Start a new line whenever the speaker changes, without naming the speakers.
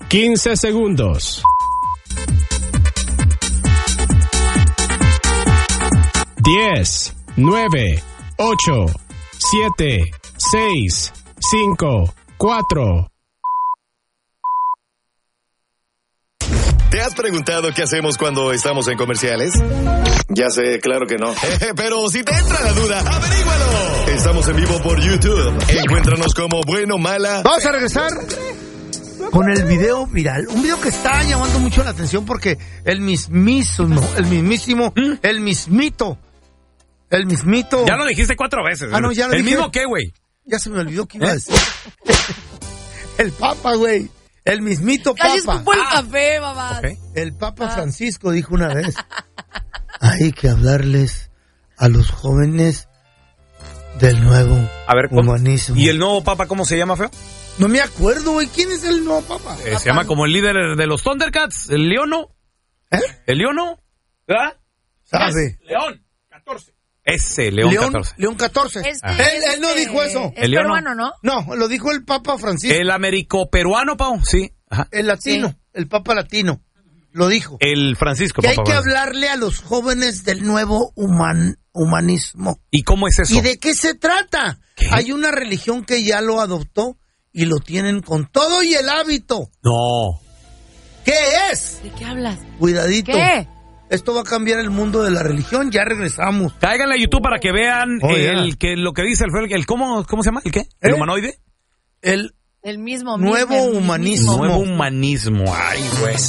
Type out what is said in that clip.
15 segundos. 10, 9, 8, 7, 6, 5, 4.
¿Te has preguntado qué hacemos cuando estamos en comerciales? Ya sé, claro que no. Pero si te entra la duda, averígualo. Estamos en vivo por YouTube. Encuéntranos como Bueno, Mala.
Vamos a regresar con el video viral. Un video que está llamando mucho la atención porque el mismito.
Ya lo dijiste 4 veces.
Ah, no, ya lo
¿El
dije.
mismo qué, güey?
Ya se me olvidó que iba a decir. El Papa, güey. El mismito Papa.
Calles por el café, mamá.
Okay.
El Papa Francisco dijo una vez: hay que hablarles a los jóvenes del nuevo humanismo.
¿Y el nuevo papa cómo se llama, feo?
No me acuerdo, güey. ¿Quién es el nuevo Papa?
Se llama como el líder de los Thundercats, el Leono. ¿El Leono? ¿Verdad?
¿Sabe?
León 14. Ese, León 14.
León 14. Él no dijo eso.
Es peruano, ¿no?
No, lo dijo el Papa Francisco.
El americo-peruano, Pau, sí. Ajá.
El latino, sí. El Papa latino. Lo dijo.
El Francisco,
que
Papa.
Hay que hablarle a los jóvenes del nuevo humanismo.
¿Y cómo es eso?
¿Y de qué se trata?
¿Qué?
Hay una religión que ya lo adoptó y lo tienen con todo y el hábito.
No.
¿Qué es?
¿De qué hablas?
Cuidadito.
¿Qué?
Esto va a cambiar el mundo de la religión. Ya regresamos.
Cáiganle a YouTube para que vean lo que dice el ¿cómo se llama? ¿El qué? ¿El humanoide?
El
mismo
nuevo humanismo.
Nuevo humanismo. Ay, güey.